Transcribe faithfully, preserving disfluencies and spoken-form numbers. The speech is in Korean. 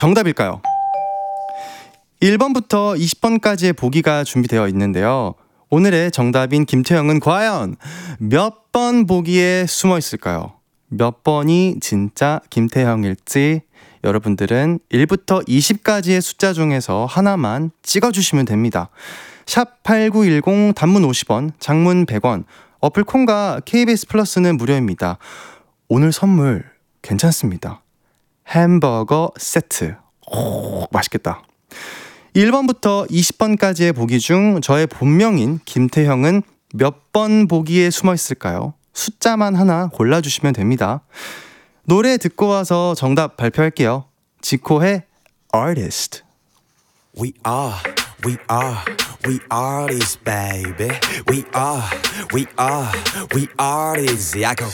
정답일까요? 일 번부터 이십 번까지의 보기가 준비되어 있는데요. 오늘의 정답인 김태형은 과연 몇 번 보기에 숨어 있을까요? 몇 번이 진짜 김태형일지 여러분들은 일부터 이십까지의 숫자 중에서 하나만 찍어주시면 됩니다. 샵 팔구일공 단문 오십 원, 장문 백 원, 어플 콩과 케이비에스 플러스는 무료입니다. 오늘 선물 괜찮습니다. 햄버거 세트. 오, 맛있겠다. 일 번부터 이십 번까지의 보기 중 저의 본명인 김태형은 몇 번 보기에 숨어 있을까요? 숫자만 하나 골라주시면 됩니다. 노래 듣고 와서 정답 발표할게요. 지코의 Artist. We are, we are, we artists, baby. We are, we are, we artists. I go.